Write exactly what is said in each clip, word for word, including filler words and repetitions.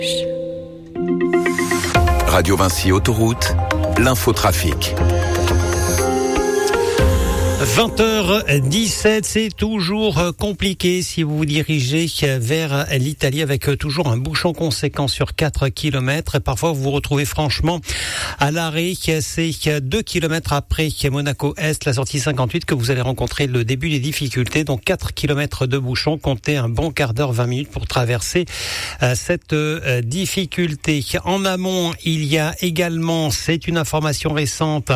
Radio Vinci Autoroute, l'infotrafic. vingt heures dix-sept, c'est toujours compliqué si vous vous dirigez vers l'Italie avec toujours un bouchon conséquent sur quatre kilomètres. Parfois, vous vous retrouvez franchement à l'arrêt. C'est deux kilomètres après Monaco-Est, la sortie cinquante-huit, que vous allez rencontrer le début des difficultés. Donc quatre kilomètres de bouchon, comptez un bon quart d'heure, vingt minutes pour traverser cette difficulté. En amont, il y a également, c'est une information récente,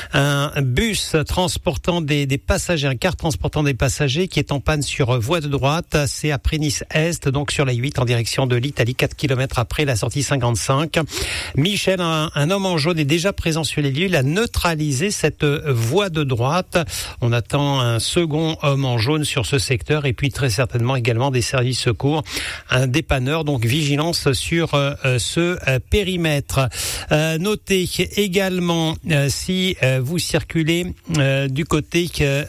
un bus transportant des, des passagers, un car transportant des passagers qui est en panne sur voie de droite. C'est après Nice-Est, donc sur la huit en direction de l'Italie, quatre kilomètres après la sortie cinquante-cinq. Michel, un, un homme en jaune, est déjà présent sur les lieux. Il a neutralisé cette voie de droite. On attend un second homme en jaune sur ce secteur et puis très certainement également des services secours, un dépanneur. Donc vigilance sur euh, ce euh, périmètre. Euh, notez également euh, si euh, vous circulez euh, du côté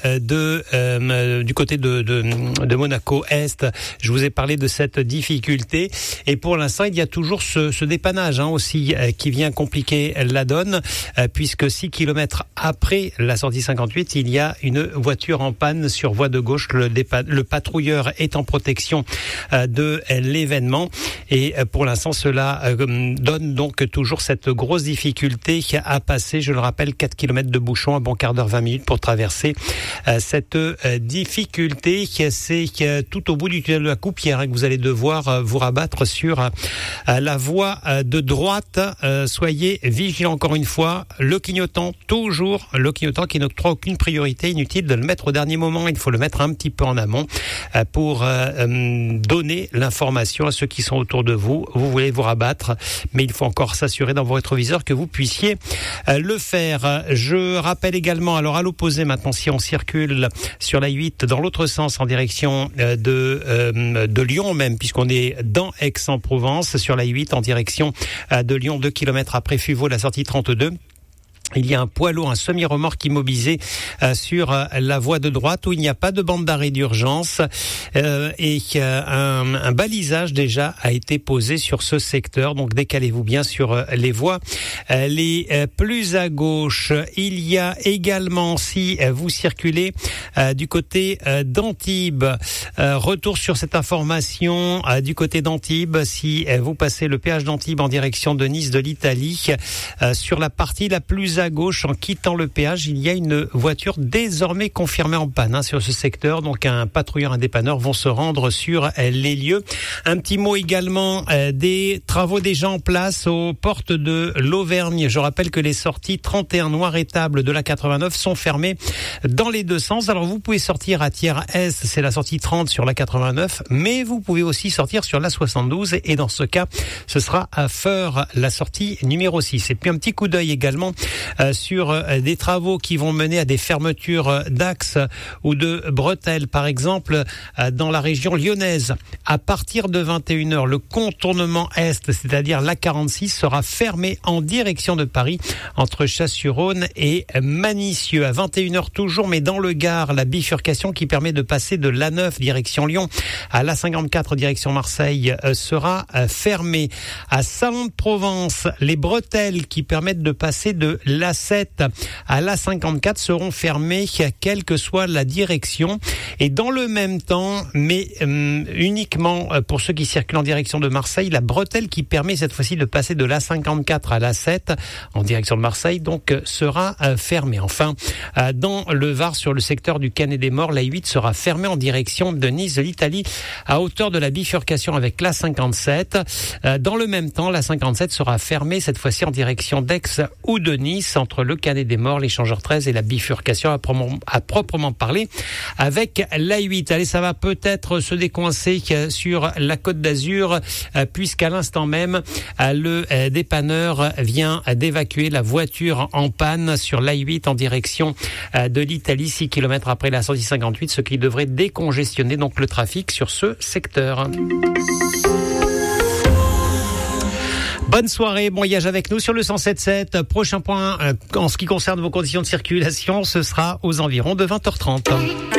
de euh, du côté de, de, de Monaco Est. Je vous ai parlé de cette difficulté et pour l'instant il y a toujours ce, ce dépannage hein, aussi euh, qui vient compliquer la donne euh, puisque six kilomètres après la sortie cinquante-huit, il y a une voiture en panne sur voie de gauche. Le, dépa- le patrouilleur est en protection euh, de l'événement et euh, pour l'instant cela euh, donne donc toujours cette grosse difficulté à passer. Je le rappelle, quatre kilomètres de bouchon, un bon quart d'heure, vingt minutes pour traverser Euh, cette euh, difficulté. C'est euh, tout au bout du tunnel de la Coupière hein, que vous allez devoir euh, vous rabattre sur euh, la voie euh, de droite. Euh, soyez vigilants encore une fois. Le clignotant, toujours le clignotant qui n'octroie aucune priorité. Inutile de le mettre au dernier moment. Il faut le mettre un petit peu en amont euh, pour euh, euh, donner l'information à ceux qui sont autour de vous. Vous voulez vous rabattre, mais il faut encore s'assurer dans vos rétroviseurs que vous puissiez euh, le faire. Je rappelle également, alors à l'opposé maintenant, si on circule sur la huit dans l'autre sens en direction de euh, de Lyon même, puisqu'on est dans Aix-en-Provence, sur la huit en direction de Lyon, deux kilomètres après Fuveau, la sortie trente-deux. Il y a un poids lourd, un semi-remorque immobilisé euh, sur euh, la voie de droite où il n'y a pas de bande d'arrêt d'urgence euh, et euh, un, un balisage déjà a été posé sur ce secteur. Donc décalez-vous bien sur euh, les voies euh, les euh, plus à gauche. Il y a également, si euh, vous circulez euh, du côté euh, d'Antibes, euh, retour sur cette information euh, du côté d'Antibes. Si euh, vous passez le péage d'Antibes en direction de Nice de l'Italie, euh, sur la partie la plus à gauche, en quittant le péage, il y a une voiture désormais confirmée en panne hein, sur ce secteur. Donc un patrouilleur, un dépanneur vont se rendre sur euh, les lieux. Un petit mot également euh, des travaux déjà en place aux portes de l'Auvergne. Je rappelle que les sorties trente et un Noir Étable de la quatre-vingt-neuf sont fermées dans les deux sens. Alors vous pouvez sortir à Thiers-Est, c'est la sortie trente sur la quatre-vingt-neuf, mais vous pouvez aussi sortir sur la soixante-douze et dans ce cas, ce sera à Feur, la sortie numéro six. Et puis un petit coup d'œil également Euh, sur euh, des travaux qui vont mener à des fermetures euh, d'axes ou de bretelles, par exemple euh, dans la région lyonnaise. À partir de vingt et une heures, le contournement est, c'est-à-dire l'A quarante-six, sera fermé en direction de Paris entre Chasse-sur-Rhône et Manicieux. À vingt et une heures toujours, mais dans le Gard, la bifurcation qui permet de passer de l'A neuf direction Lyon à l'A cinquante-quatre direction Marseille euh, sera euh, fermée. À Salon de Provence, les bretelles qui permettent de passer de l'A sept à l'A cinquante-quatre seront fermées quelle que soit la direction. Et dans le même temps, mais euh, uniquement pour ceux qui circulent en direction de Marseille, la bretelle qui permet cette fois-ci de passer de l'A cinquante-quatre à l'A sept en direction de Marseille donc sera euh, fermée. Enfin, euh, dans le Var, sur le secteur du Canet des Morts, l'A huit sera fermée en direction de Nice de l'Italie à hauteur de la bifurcation avec l'A cinquante-sept. Euh, dans le même temps, l'A cinquante-sept sera fermée cette fois-ci en direction d'Aix ou de Nice, entre le Canet des Morts, l'échangeur treize et la bifurcation à proprement, à proprement parler avec l'A huit. Allez, ça va peut-être se décoincer sur la Côte d'Azur puisqu'à l'instant même le dépanneur vient d'évacuer la voiture en panne sur l'A huit en direction de l'Italie, six kilomètres après la sortie cinquante-huit, ce qui devrait décongestionner donc le trafic sur ce secteur. Bonne soirée, bon voyage avec nous sur le cent sept sept. Prochain point, euh, en ce qui concerne vos conditions de circulation, ce sera aux environs de vingt heures trente.